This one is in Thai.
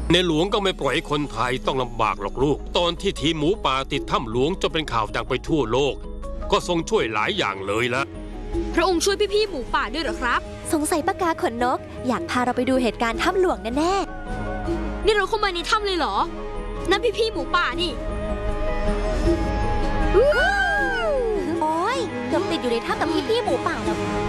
ในหลวงก็ไม่ปล่อยให้คนไทยต้องลำบากหรอกลูกตอนที่ทีมหมูป่าติดถ้ำหลวงจนเป็นข่าวดังไปทั่วโลกก็ทรงช่วยหลายอย่างเลยละพระองค์ช่วยพี่ๆหมูป่าด้วยเหรอครับสงสัยปากกาขนนกอยากพาเราไปดูเหตุการณ์ถ้ำหลวงแน่ๆนี่เราเข้ามาในถ้ำเลยเหรอนั่นพี่ๆหมูป่านี่โอ้ยเกือบติดอยู่ในถ้ำกับพี่ๆหมูป่าแล้ว